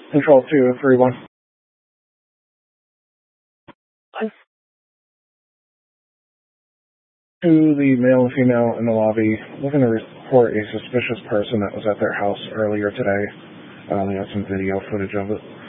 Control 231. To the male and female in the lobby, looking to report a suspicious person that was at their house earlier today. They got some video footage of it.